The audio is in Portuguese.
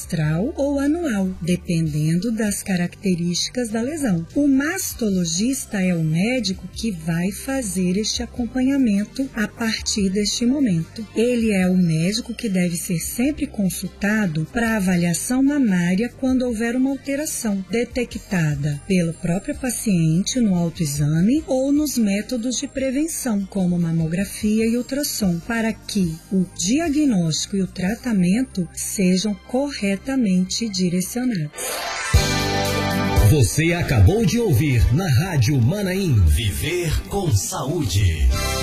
semestral ou anual, dependendo das características da lesão. O mastologista é o médico que vai fazer este acompanhamento a partir deste momento. Ele é o médico que deve ser sempre consultado para avaliação mamária quando houver uma alteração detectada pelo próprio paciente no autoexame ou nos métodos de prevenção, como mamografia e ultrassom, para que o diagnóstico e o tratamento sejam corretamente direcionados. Você acabou de ouvir na Rádio Manaim Viver com Saúde.